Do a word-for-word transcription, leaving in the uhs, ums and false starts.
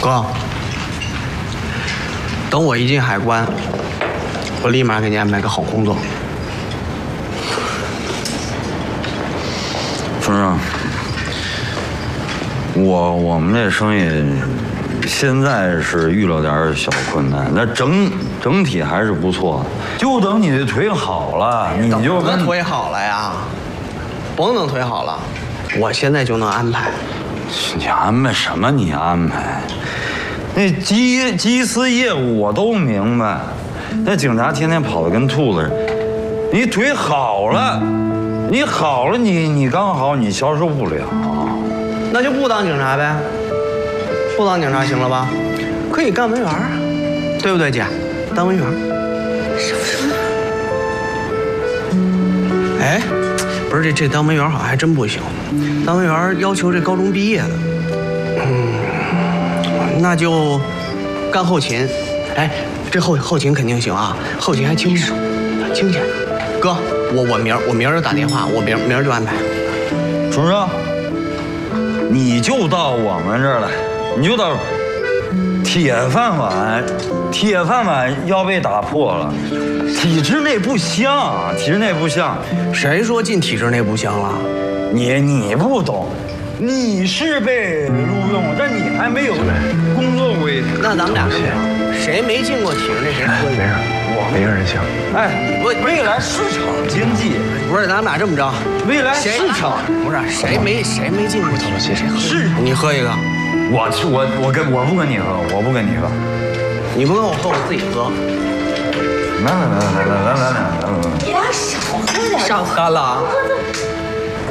哥，等我一进海关，我立马给你安排个好工作。 村长，我我们这生意现在是遇到点小困难，那整整体还是不错。就等你的腿好了，你就跟腿好了呀，甭等腿好了，我现在就能安排。 你安排什么？你安排？那缉缉私业务我都明白，那警察天天跑得跟兔子似的。你腿好了，你好了，你你刚好你消受不了， 那就不当警察呗，不当警察行了吧？可以干文员啊，对不对，姐？当文员。什么什么？哎，不是这这当文员好像还真不行，当文员要求这高中毕业的。嗯，那就干后勤。哎，这后后勤肯定行啊，后勤还清楚，清闲。哥，我我明儿我明儿就打电话，我明儿明儿就安排。 春生，你就到我们这儿来，你就到铁饭碗，铁饭碗要被打破了，体制内不香，体制内不香。 谁说进体制内不香了？ 你你不懂，你是被录用，但你还没有工作规。 那咱们俩这么着，谁没进过体制内谁喝一杯。 我没人行。 哎，未来市场经济不是，咱们俩这么着， 未来市场不是谁没谁没进过体制内谁喝。 是， 你喝一个。 我我我跟我不跟你喝，我不跟你喝。 你不跟我喝，我自己喝。 来来来来来来来来来来， 你俩少喝点， 少干了啊。